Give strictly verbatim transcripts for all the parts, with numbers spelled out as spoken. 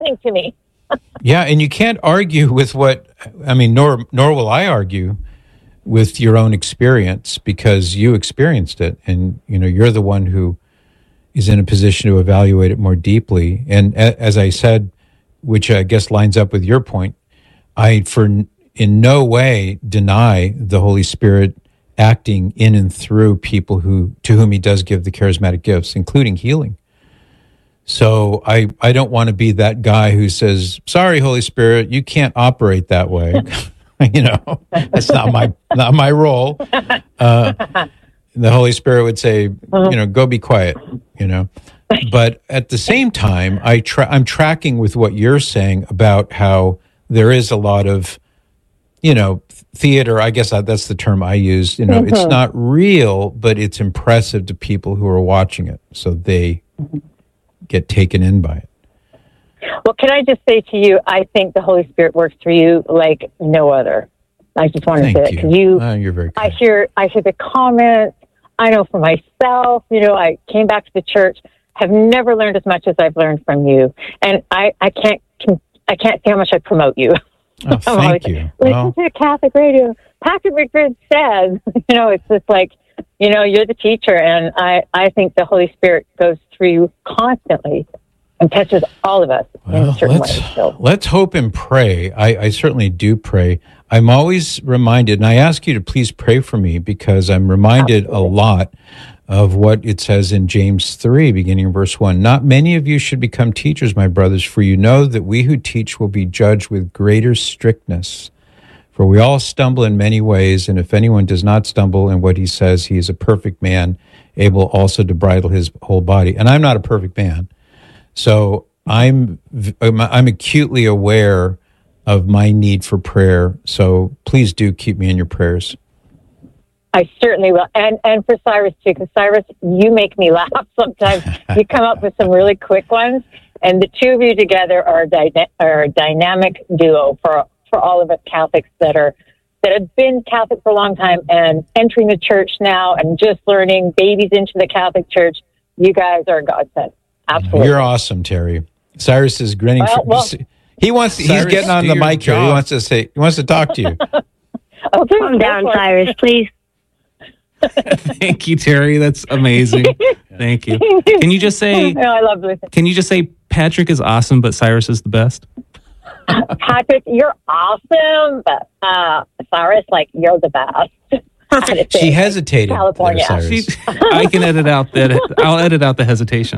listening to me. Yeah, and you can't argue with what, I mean, nor nor will I argue with your own experience, because you experienced it, and you know you're the one who is in a position to evaluate it more deeply. And a, as I said, which I guess lines up with your point, I for in no way deny the Holy Spirit acting in and through people who to whom he does give the charismatic gifts, including healing. So I, I don't want to be that guy who says, sorry, Holy Spirit, you can't operate that way. You know, that's not my not my role. Uh, the Holy Spirit would say, you know, go be quiet, you know. But at the same time, I tra- I'm tracking with what you're saying about how there is a lot of, you know, theater. I guess that's the term I use. You know, mm-hmm. It's not real, but it's impressive to people who are watching it. So they get taken in by it. Well, can I just say to you, I think the Holy Spirit works through you like no other. I just want Thank to say you. that because you, oh, you're very kind. I hear, I hear the comments. I know for myself, you know, I came back to the church, have never learned as much as I've learned from you, and I, I can't, can, I can't say how much I promote you. Oh, thank you. Listen well, to Catholic radio. Patrick McBride says, you know, it's just like, you know, you're the teacher, and I, I think the Holy Spirit goes through you constantly and touches all of us well, in a certain let's, way. So. Let's hope and pray. I, I certainly do pray. I'm always reminded, and I ask you to please pray for me, because I'm reminded Absolutely. a lot of what it says in James three, beginning in verse one. Not many of you should become teachers, my brothers, for you know that we who teach will be judged with greater strictness. For we all stumble in many ways, and if anyone does not stumble in what he says, he is a perfect man, able also to bridle his whole body. And I'm not a perfect man. So I'm I'm acutely aware of my need for prayer. So please do keep me in your prayers. I certainly will. And and for Cyrus, too, because Cyrus, you make me laugh sometimes. You come up with some really quick ones, and the two of you together are a, dyna- are a dynamic duo for for all of us Catholics that are that have been Catholic for a long time and entering the church now and just learning, babies into the Catholic Church. You guys are a godsend. Absolutely. You're awesome, Terry. Cyrus is grinning. Well, for, well, he wants. He's Cyrus, getting on the mic here. He wants to say. He wants to talk to you. Okay, calm down, Cyrus, please. Thank you, Terry. That's amazing. Thank you. Can you just say? No, I love listening. Can you just say Patrick is awesome, but Cyrus is the best? Patrick, you're awesome, but uh, Cyrus, like you're the best. Perfect. She hesitated. California. There, she, I can edit out that. I'll edit out the hesitation.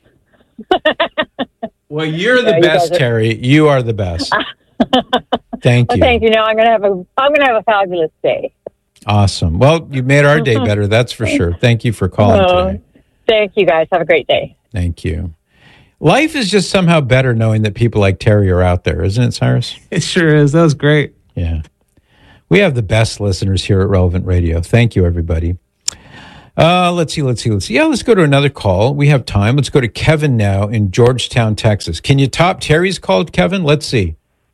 Well, you're the yeah, best, you are... Terry. You are the best. Thank you. Well, thank you. Now I'm gonna have a. I'm gonna have a fabulous day. Awesome. Well, you made our day better. That's for sure. Thank you for calling oh, today. Thank you, guys. Have a great day. Thank you. Life is just somehow better knowing that people like Terry are out there, isn't it, Cyrus? It sure is. That was great. Yeah. We have the best listeners here at Relevant Radio. Thank you, everybody. Uh, let's see, let's see, let's see. Yeah, let's go to another call. We have time. Let's go to Kevin now in Georgetown, Texas. Can you top Terry's call, Kevin? Let's see.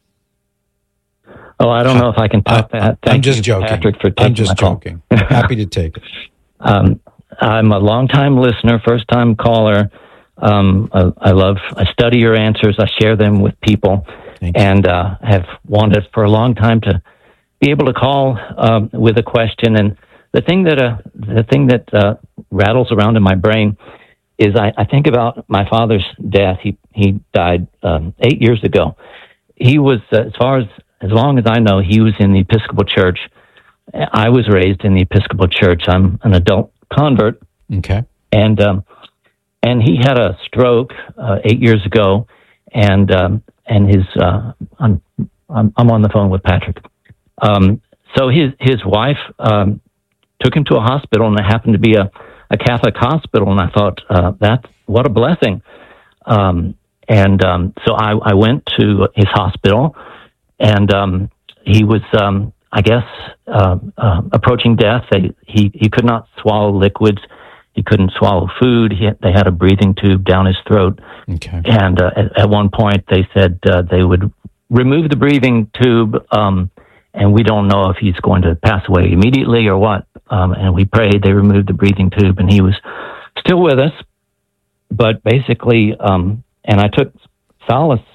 Oh, I don't know if I can top uh, that. Thank I'm just you, joking. Patrick, for taking I'm just my call. joking. Happy to take it. Um, I'm a long-time listener, first-time caller. Um, I, I love, I study your answers. I share them with people, and uh, have wanted for a long time to be able to call um, with a question. And the thing that uh, the thing that uh, rattles around in my brain is I, I think about my father's death. He he died um, eight years ago. He was, uh, as far as as long as I know, he was in the Episcopal Church. I was raised in the Episcopal Church. I'm an adult convert. Okay. And um, and he had a stroke uh, eight years ago, and um, and his uh, I'm, I'm I'm on the phone with Patrick. Um, so his his wife um, took him to a hospital, and it happened to be a, a Catholic hospital. And I thought, uh, that's what a blessing. Um, and um, so I, I went to his hospital, and um, he was, um, I guess, uh, uh, approaching death. They, he he could not swallow liquids. He couldn't swallow food. He had, they had a breathing tube down his throat. Okay. And uh, at, at one point, they said uh, they would remove the breathing tube, um, and we don't know if he's going to pass away immediately or what. Um, and we prayed. They removed the breathing tube, and he was still with us. But basically, um, and I took solace